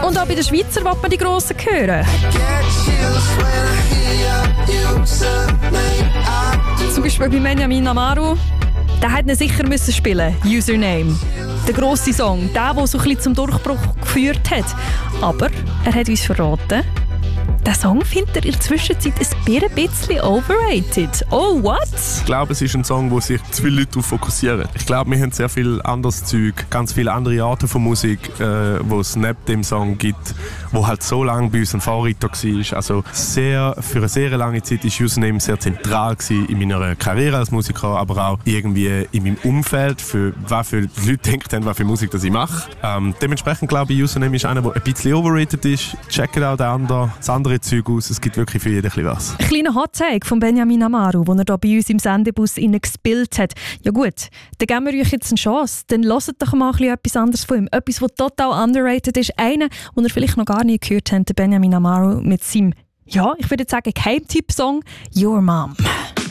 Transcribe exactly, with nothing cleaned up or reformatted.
Und auch bei den Schweizer will man die Grossen hören. Zum Beispiel bei Benjamin Amaru. Der hätte ihn sicher müssen spielen, Username. Der grosse Song, der, der so ein bisschen zum Durchbruch geführt hat. Aber er hat uns verraten, der Song findet er in der Zwischenzeit ein bisschen overrated. Oh, what? Ich glaube, es ist ein Song, wo sich zu viele Leute darauf fokussieren. Ich glaube, wir haben sehr viel anderes Zeug, ganz viele andere Arten von Musik, äh, wo es neben dem Song gibt, wo halt so lange bei uns ein Vorreiter war. Also sehr, für eine sehr lange Zeit war Username sehr zentral in meiner Karriere als Musiker, aber auch irgendwie in meinem Umfeld, für was für Leute denken haben, was für Musik das ich mache. Ähm, dementsprechend glaube ich, Username ist einer, der ein bisschen overrated ist. Checkt auch den anderen, das andere Zeug aus. Es gibt wirklich für jeden ein was. Ein kleiner Hot-Take von Benjamin Amaru, den er hier bei uns im Sendebus gespielt hat. Ja gut, dann geben wir euch jetzt eine Chance. Dann hört doch mal ein bisschen etwas anderes von ihm. Etwas, das total underrated ist. Einer, den ihr vielleicht noch gar nicht gehört habt, Benjamin Amaru mit seinem, ja, ich würde sagen, Geheimtipp-Song «Your Mom».